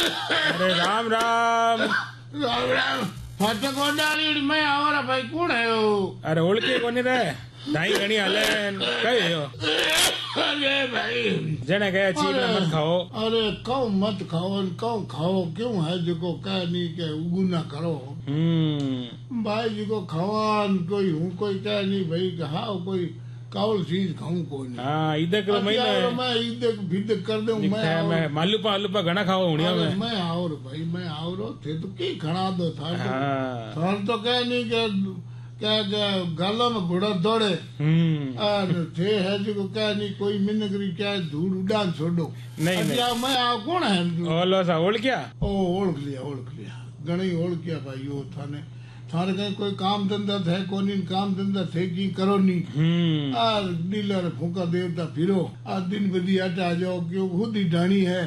अरे राम राम। राम राम। फाटक वडाड़ी मैं आवारा भाई कौन है वो? अरे ओळखे कोणी रे दाई घणी हले कई हो अरे भाई जने कहे चीज मत खाओ। अरे कौ मत खाओ कौ खाओ क्यों है जो कह नहीं के उगुना करो भाई जो खवान कोई हूँ कोई कह नहीं भाई हाँ कोई काउल चीज खाऊं कोई नहीं। हाँ ईदक महीने मैं ईदक भिदक कर दूं मैं मालूपा आलूपा घना खाओ हुनिया में मैं और भाई मैं और थे तो की खड़ा दो था थार तो कह नहीं क्या गाला में घोड़ा दौड़े थे है जो कह नहीं कोई मिनकरी क्या धूल उड़ान छोड़ो नहीं मैं कौन है ओलो सा ओढ़ क्या ओढ़ लिया घणी ओढ़ किया भाई वो थाने थारे कहीं कोई काम धंधा थे कोनी काम धंधा थे की करो नहीं डीलर फूका देवता फिरो आज दिन बदी आटा आ जाओ क्यों खुद ही ढाणी है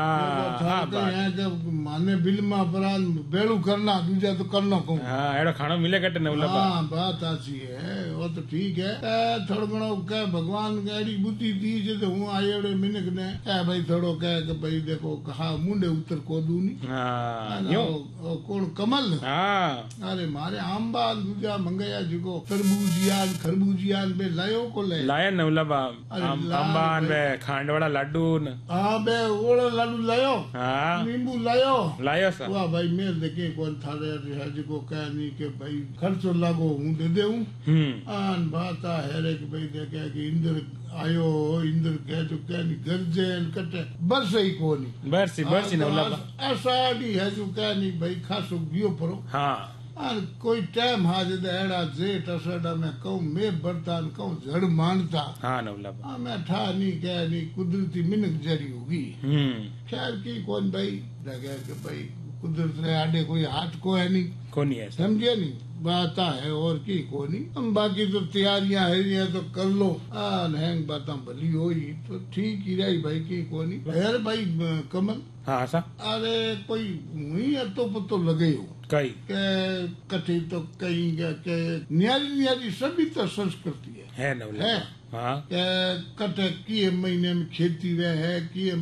माने बिल में अपराध बेड़ू करना दूजा तो करना कहूँ एड़ो खाना मिले कटे न हाँ बात अच्छी है वो तो ठीक है थोड़ा घणो कह भगवान एड़ी बुद्धि दी तो हूँ आयोड़े मिनक ने कह भाई थोड़ो कह के भाई देखो कहा मुंडे उतर को दू नहीं कौन कमल अरे मारे आंबा दूजा मंगया जो खरबूजियान बे लायो को लाया न उलबा आंबान बे खांडवाड़ा लड्डू न हाँ बे ओड़ा लड्डू लायो नींबू लायो सा वाह भाई मैं देखे कौन थारे है जो कह नहीं के भाई खर्चो लागो हूँ दे दे आन बात है कि भाई देखे कि इंद्र आयो इंद्र कह जो कह नहीं गरजे कटे बरसे ही को नहीं बरसी न उलबा असाड़ी है जो कह नहीं भाई खासो गियो परो हाँ कोई टाइम हाजिर एड़ा जेठ असड़ा में कहूँ मैं बरतान कहूँ जड़ मानता हाँ न मैं ठा नहीं कह नहीं कुदरती मिनक जरी होगी खैर की कौन भाई लगे कि भाई कुदरत ने आडे कोई हाथ को है नहीं कोनी है समझे नहीं बात है और की को नहीं हम बाकी तो तैयारियां है तो कर लो हैंग बात भली हो तो ठीक ही रही भाई की को नहीं यार भाई कमल हाँ सा अरे कोई हुई है तो पतो लगे हो कई के कठी तो कहीं के न्यारी सभी तो संस्कृति है न है हाँ कटे किए महीने में खेती वे है किए